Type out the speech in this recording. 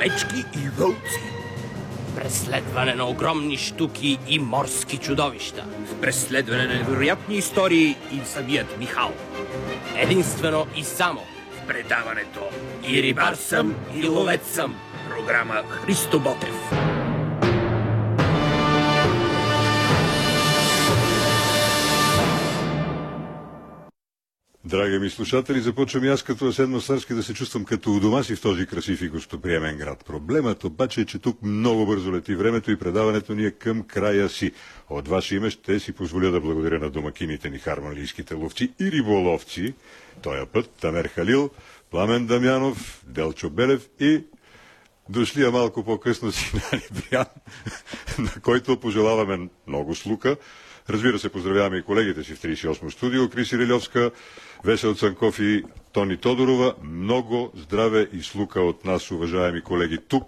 мечки и вълци. Преследване на огромни щуки и морски чудовища. Преследване на невероятни истории и самият Михал. Единствено и само в предаването И рибар съм, и ловец съм. Програма Христо Ботев. Драги ми слушатели, започвам и аз като Асен Мастарски да се чувствам като у дома си в този красив и гостоприемен град. Проблемът обаче е, че тук много бързо лети времето и предаването ни е към края си. От ваше име ще си позволя да благодаря на домакините ни харманлийските ловци и риболовци. Тоя път Тамер Халил, Пламен Дамянов, Делчо Белев и дошлия малко по-късно Синали Биян, на който пожелаваме много слука. Разбира се, поздравяваме и колегите си в 38 студио, Криси Рилевска, Весел Цанков и Тони Тодорова. Много здраве и слука от нас, уважаеми колеги, тук